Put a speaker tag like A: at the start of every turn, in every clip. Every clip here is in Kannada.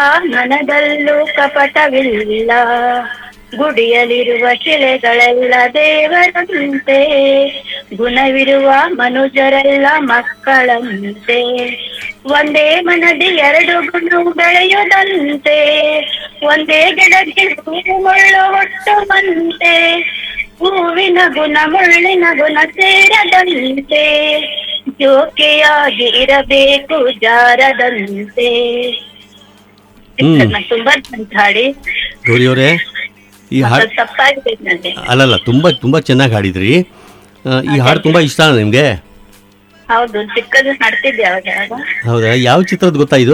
A: ಮನದಲ್ಲೂ ಕಪಟವಿಲ್ಲ, ಗುಡಿಯಲಿರುವ ಶಿಲೆಗಳೆಲ್ಲ ದೇವರಂತೆ, ಗುಣವಿರುವ ಮನುಜರೆಲ್ಲ ಮಕ್ಕಳಂತೆ, ಒಂದೇ ಮನದಿ ಎರಡು ಗುಣ ಬೆಳೆಯುವುದಂತೆ, ಒಂದೇ ಗಿಡಕ್ಕೆ ಹೂವು ಮುಳ್ಳು ಹುಟ್ಟುವಂತೆ, ಹೂವಿನ ಗುಣ ಮುಳ್ಳಿನ ಗುಣ ಸೇರದಂತೆ, ಜೋಕೆಯಾಗಿ ಇರಬೇಕು ಜಾರದಂತೆ. ತುಂಬಾ ಹಾಡಿ
B: ಗೌರಿ ಅವರೇ, ಈ ಹಾಡು
A: ತಪ್ಪಾಗಿದೆ.
B: ಅಲ್ಲಲ್ಲ, ತುಂಬ ಚೆನ್ನಾಗಿ ಹಾಡಿದ್ರಿ. ಈ ಹಾಡು ತುಂಬ ಇಷ್ಟ ನಿಮಗೆ?
A: ಹೌದು, ಚಿಕ್ಕದು ಹಾಡ್ತಿದ್ದೆ ಅವಾಗ.
B: ಹೌದಾ? ಯಾವ ಚಿತ್ರದ ಗೊತ್ತಾ ಇದು?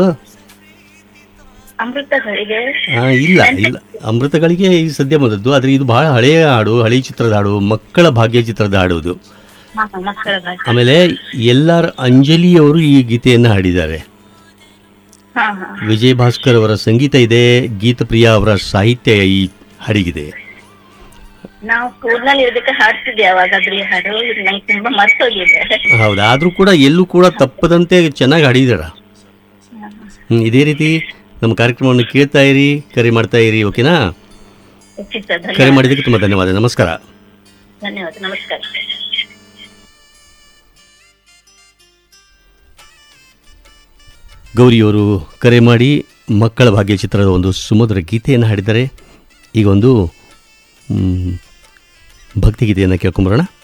A: ಅಮೃತಗಳಿಗೆ.
B: ಇಲ್ಲ, ಅಮೃತಗಳಿಗೆ ಈ ಸದ್ಯ ಬಂದದ್ದು. ಆದರೆ ಇದು ಬಹಳ ಹಳೆಯ ಹಾಡು, ಹಳೆಯ ಚಿತ್ರದ ಹಾಡು, ಮಕ್ಕಳ ಭಾಗ್ಯ ಚಿತ್ರದ ಹಾಡು ಇದು. ಆಮೇಲೆ ಎಲ್ಲಾರ ಅಂಜಲಿಯವರು ಈ ಗೀತೆಯನ್ನು ಹಾಡಿದ್ದಾರೆ. ವಿಜಯ್ ಭಾಸ್ಕರ್ ಅವರ ಸಂಗೀತ ಇದೆ, ಗೀತಪ್ರಿಯಾ ಅವರ ಸಾಹಿತ್ಯ ಈ ಹಾಡಿಗಿದೆ.
A: ನಾವು ಸ್ಕೂಲ್ನಲ್ಲಿ ಇರ್ಬೇಕು ಹಾಡ್ತಿದ್ದೆ ಅವಾಗಾದ್ರೂ ಈ ಹಾಡು, ನಂಗೆ ತುಂಬಾ ಮರ್ತೋಗಿದೆ.
B: ಹೌದಾ? ಆದ್ರೂ ಕೂಡ ಎಲ್ಲೂ ಕೂಡ ತಪ್ಪದಂತೆ ಚೆನ್ನಾಗಿ ಹಾಡಿದಾರ. ಇದೇ ರೀತಿ ನಮ್ಮ ಕಾರ್ಯಕ್ರಮವನ್ನು ಕೇಳ್ತಾ ಇರಿ, ಕರೆ ಮಾಡ್ತಾ ಇರಿ. ಓಕೆನಾ? ಕರೆ ಮಾಡಿದ್ದಕ್ಕೆ ತುಂಬಾ ಧನ್ಯವಾದ. ನಮಸ್ಕಾರ.
A: ಧನ್ಯವಾದ, ನಮಸ್ಕಾರ.
B: ಗೌರಿಯವರು ಕರೆ ಮಾಡಿ ಮಕ್ಕಳ ಭಾಗ್ಯ ಚಿತ್ರದ ಒಂದು ಸುಮಧುರ ಗೀತೆಯನ್ನು ಹಾಡಿದ್ದಾರೆ. ಈಗ ಒಂದು ಭಕ್ತಿಗೀತೆಯನ್ನು ಕೇಳ್ಕೊಂಬರೋಣ.